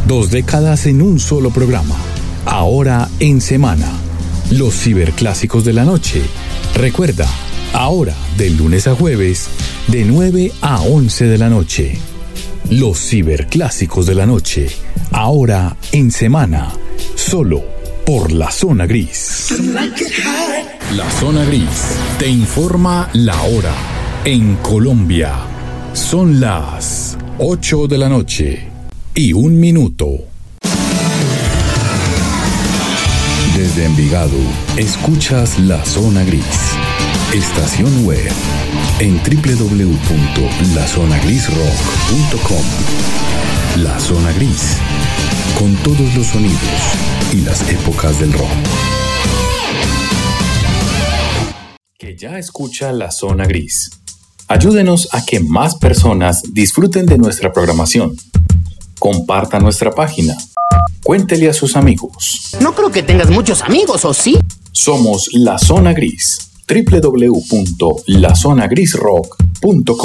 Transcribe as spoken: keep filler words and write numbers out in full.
Dos décadas en un solo programa. Ahora en semana. Los ciberclásicos de la noche. Recuerda, ahora de lunes a jueves, de nueve a once de la noche. Los ciberclásicos de la noche. Ahora en semana. Solo por La Zona Gris. La Zona Gris te informa la hora en Colombia. Son las ocho de la noche y un minuto. Desde Envigado, escuchas La Zona Gris. Estación web en doble u doble u doble u punto la zona gris rock punto com. La Zona Gris, con todos los sonidos y las épocas del rock. Que ya escucha La Zona Gris. Ayúdenos a que más personas disfruten de nuestra programación. Comparta nuestra página. Cuéntele a sus amigos. No creo que tengas muchos amigos, ¿o sí? Somos La Zona Gris. doble u doble u doble u punto la zona gris rock punto com.